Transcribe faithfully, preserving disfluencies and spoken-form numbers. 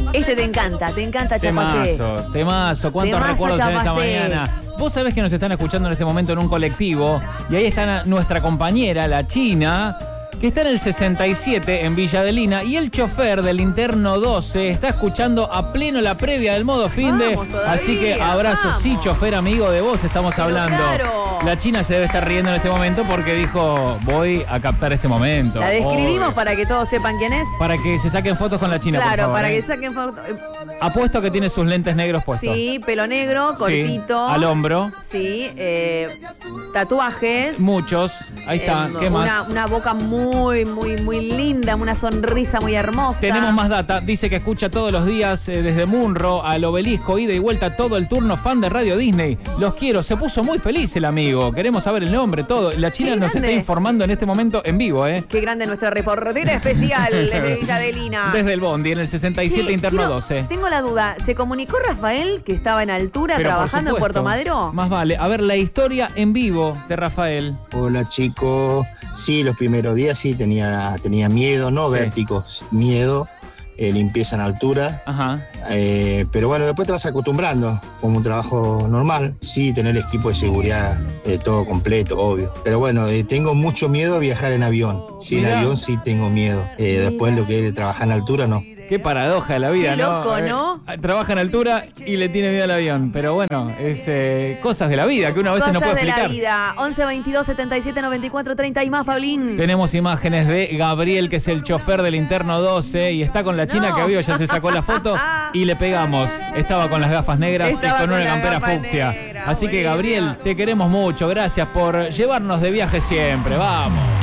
Este te encanta, te encanta Chapacé. Temazo, temazo. ¿Cuántos Temazo, recuerdos en esta Chapacé. mañana? Vos sabés que nos están escuchando en este momento en un colectivo y ahí está nuestra compañera, la China, que está en el sesenta y siete en Villa Adelina, y el chofer del interno doce está escuchando a pleno la previa del modo finde. Vamos todavía, Así que abrazo, vamos. sí, chofer amigo de vos, estamos Pero hablando. claro. La China se debe estar riendo en este momento porque dijo, voy a captar este momento. La describimos Obvio. para que todos sepan quién es. Para que se saquen fotos con la China, por Claro, favor, para ¿eh? que saquen fotos. Apuesto que tiene sus lentes negros puestos. Sí, pelo negro, cortito. Sí, al hombro. Sí, eh, tatuajes. Muchos. Ahí está. Eh, ¿Qué más? Una, una boca muy, muy, muy linda, una sonrisa muy hermosa. Tenemos más data. Dice que escucha todos los días eh, desde Munro al Obelisco, ida y vuelta todo el turno, fan de Radio Disney. Los quiero. Se puso muy feliz el amigo. Queremos saber el nombre, todo. La China Qué nos grande. está informando en este momento en vivo, ¿eh? Qué grande nuestra reportera especial de Villa Adelina. Desde el Bondi, en el sesenta y siete Sí, interno quiero- doce. Tengo la duda, ¿se comunicó Rafael que estaba en altura Pero por trabajando en supuesto, Puerto Madero? Más vale. A ver, la historia en vivo de Rafael. Hola chicos, sí, los primeros días sí tenía, tenía miedo, no Sí. vértigo, miedo, eh, limpieza en altura, Ajá. eh, pero bueno, después te vas acostumbrando, como un trabajo normal, sí, tener el equipo de seguridad eh, todo completo, obvio, pero bueno, eh, tengo mucho miedo a viajar en avión, sí, en Mirá. avión sí tengo miedo, eh, después lo que es trabajar en altura no. Qué paradoja de la vida, Qué ¿no? loco, ¿no? Eh, trabaja en altura y le tiene miedo al avión. Pero bueno, es eh, cosas de la vida que uno a veces Cosas no puede de explicar. la vida. once, veintidós, setenta y siete, noventa y cuatro, treinta y más, Pablín. Tenemos imágenes de Gabriel, que es el chofer del interno doce, y está con la China No. que vio, ya se sacó la foto y le pegamos. Estaba con las gafas negras Estaba y con con una las campera gafas fucsia. negras, Así que buenísimo. Gabriel, te queremos mucho. Gracias por llevarnos de viaje siempre. Vamos.